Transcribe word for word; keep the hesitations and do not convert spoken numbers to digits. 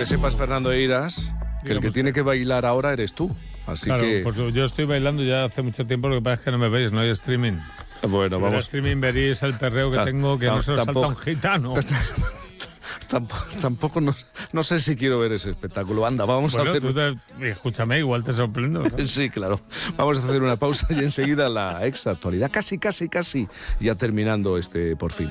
que sepas, Fernando Eiras, que el que tiene que bailar ahora eres tú. Así claro, que... pues yo estoy bailando ya hace mucho tiempo, lo que pasa es que no me veis, no hay streaming. Bueno, si vamos. Si streaming veréis el perreo que tengo, que no se lo salta un gitano. Tampoco, tampoco no, no sé si quiero ver ese espectáculo. Anda, vamos bueno, a hacer... Tú te, escúchame, igual te sorprendo, ¿sabes? Sí, claro. Vamos a hacer una pausa y enseguida la extra actualidad. Casi, casi, casi ya terminando este Por Fin.